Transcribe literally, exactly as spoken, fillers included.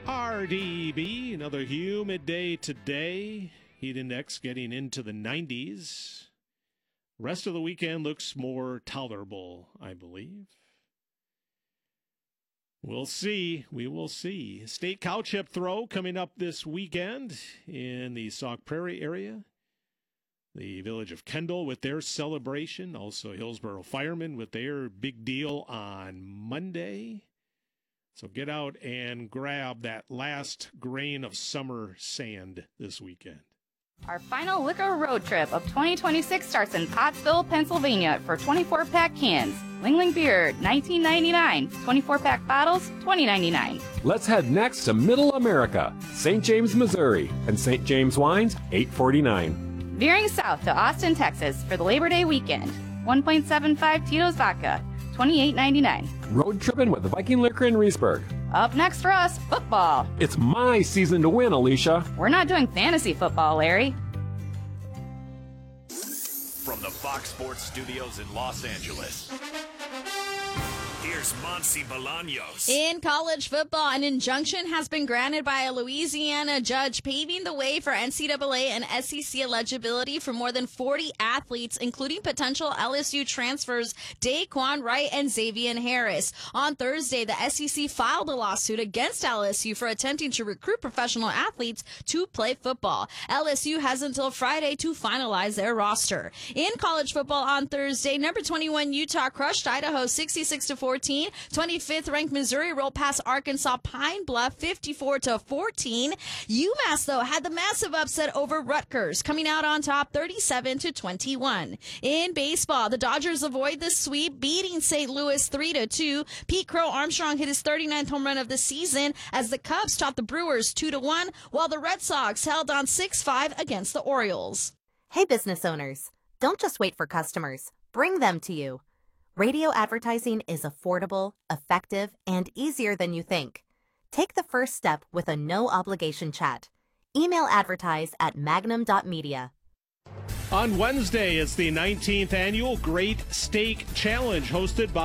R D B, another humid day today. Heat index getting into the nineties. Rest of the weekend looks more tolerable, I believe. We'll see. We will see. State cow chip throw coming up this weekend in the Sauk Prairie area. The village of Kendall with their celebration. Also Hillsboro Firemen with their big deal on Monday. So get out and grab that last grain of summer sand this weekend. Our final liquor road trip of twenty twenty-six starts in Pottsville, Pennsylvania for twenty-four pack cans. Ling Ling Beer, nineteen ninety-nine. twenty-four pack bottles, twenty ninety-nine. Let's head next to Middle America, Saint James, Missouri, and Saint James Wines, eight forty-nine. Veering south to Austin, Texas for the Labor Day weekend. one point seven five Tito's Vodka, twenty-eight ninety-nine. Road tripping with Viking Liquor in Reesburg. Up next for us, football. It's my season to win, Alicia. We're not doing fantasy football, Larry. From the Fox Sports Studios in Los Angeles, here's Monsi Bolaños. In college football, an injunction has been granted by a Louisiana judge, paving the way for N C double A and S E C eligibility for more than forty athletes, including potential L S U transfers Daquan Wright and Xavier Harris. On Thursday, the S E C filed a lawsuit against L S U for attempting to recruit professional athletes to play football. L S U has until Friday to finalize their roster. In college football on Thursday, number twenty-one Utah crushed Idaho sixty-six to fourteen. twenty-fifth ranked Missouri rolled past Arkansas Pine Bluff fifty-four to fourteen. UMass, though, had the massive upset over Rutgers, coming out on top thirty-seven to twenty-one. In baseball, the Dodgers avoid the sweep, beating Saint Louis three to two. Pete Crow Armstrong hit his thirty-ninth home run of the season as the Cubs topped the Brewers two to one, while the Red Sox held on six five against the Orioles. Hey, business owners, don't just wait for customers. Bring them to you. Radio advertising is affordable, effective, and easier than you think. Take the first step with a no-obligation chat. Email advertise at magnum dot media. On Wednesday, it's the nineteenth annual Great Steak Challenge hosted by